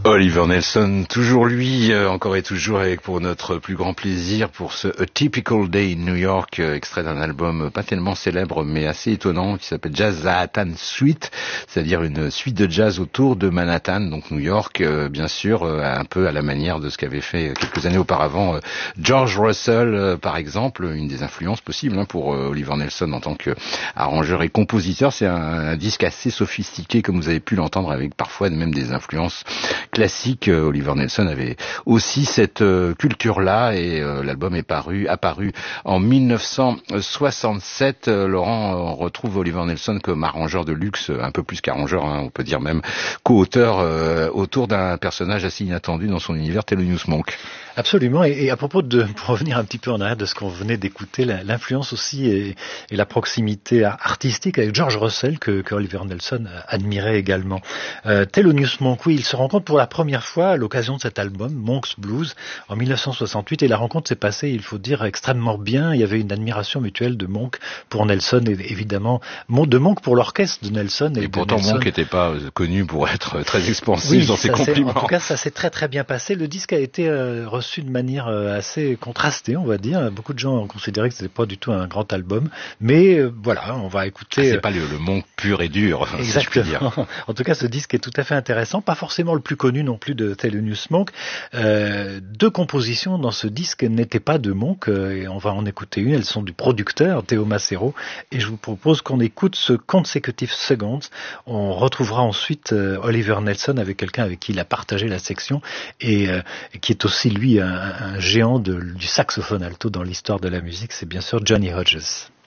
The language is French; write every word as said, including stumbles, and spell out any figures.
Oliver Nelson, toujours lui, euh, encore et toujours avec pour notre plus grand plaisir pour ce A Typical Day in New York, euh, extrait d'un album pas tellement célèbre mais assez étonnant qui s'appelle Jazz Manhattan Suite, c'est-à-dire une suite de jazz autour de Manhattan, donc New York, euh, bien sûr, euh, un peu à la manière de ce qu'avait fait quelques années auparavant euh, George Russell, euh, par exemple, une des influences possibles hein, pour euh, Oliver Nelson en tant qu'arrangeur et compositeur. C'est un, un disque assez sophistiqué comme vous avez pu l'entendre avec parfois même des influences classique. Oliver Nelson avait aussi cette euh, culture-là et euh, l'album est paru, apparu en mille neuf cent soixante-sept. Euh, Laurent, on retrouve Oliver Nelson comme arrangeur de luxe, un peu plus qu'arrangeur, hein, on peut dire même co-auteur euh, autour d'un personnage assez inattendu dans son univers, Thelonious Monk. Absolument, et, et à propos de, pour revenir un petit peu en arrière de ce qu'on venait d'écouter, l'influence aussi et, et la proximité artistique avec George Russell que, que Oliver Nelson admirait également. Euh, Thelonious Monk, oui, il se rencontre pour la première fois à l'occasion de cet album, Monk's Blues, en mille neuf cent soixante-huit, et la rencontre s'est passée, il faut dire, extrêmement bien. Il y avait une admiration mutuelle de Monk pour Nelson, et évidemment, de Monk pour l'orchestre de Nelson. Et, et pourtant, Nelson. Monk n'était pas connu pour être très expansif oui, dans ses compliments. En tout cas, ça s'est très très bien passé. Le disque a été euh, reçu de manière assez contrastée, on va dire. Beaucoup de gens ont considéré que c'était pas du tout un grand album, mais euh, voilà, on va écouter. Ah, c'est pas le, le Monk pur et dur. Exactement. Si je puis dire. En tout cas, ce disque est tout à fait intéressant, pas forcément le plus connu non plus de Thelonious Monk. Euh, deux compositions dans ce disque n'étaient pas de Monk, euh, et on va en écouter une. Elles sont du producteur Théo Macero, et je vous propose qu'on écoute ce Consecutive Seconds. On retrouvera ensuite euh, Oliver Nelson avec quelqu'un avec qui il a partagé la section et, euh, et qui est aussi lui un, un géant de, du saxophone alto dans l'histoire de la musique, c'est bien sûr Johnny Hodges.